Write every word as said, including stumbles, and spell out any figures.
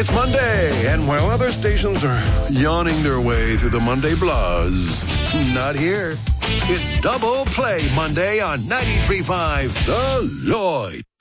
It's Monday, and while other stations are yawning their way through the Monday buzz, not here. It's Double Play Monday on ninety-three point five The Lloyd.